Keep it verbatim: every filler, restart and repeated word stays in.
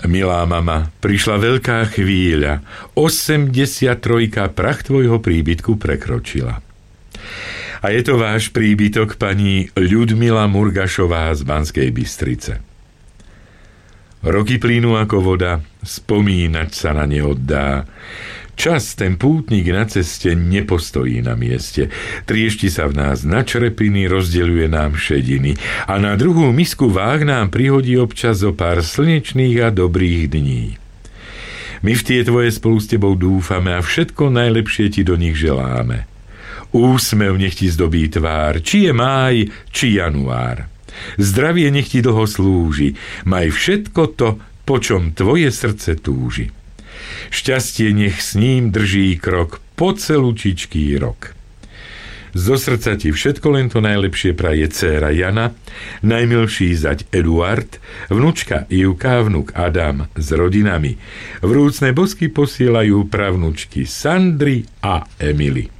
Milá mama, prišla veľká chvíľa. osemdesiattri prach tvojho príbytku prekročila. A je to váš príbytok, pani Ľudmila Murgašová z Banskej Bystrice. Roky plynú ako voda, spomínať sa na ne oddá. Čas, ten pútnik na ceste nepostojí na mieste. Triešti sa v nás na črepiny, rozdeľuje nám šediny a na druhú misku váh nám prihodí občas zo pár slnečných a dobrých dní. My v tie tvoje spolu s tebou dúfame a všetko najlepšie ti do nich želáme. Úsmev nech ti zdobí tvár, či je máj, či január. Zdravie nech ti dlho slúži, maj všetko to, po čom tvoje srdce túži. Šťastie nech s ním drží krok po celúčičký rok. Zo srdca ti všetko len to najlepšie praje dcéra Jana, najmilší zať Eduard, vnučka Ivka, vnuk Adam s rodinami. Vrúcne bosky posielajú pravnučky Sandry a Emily.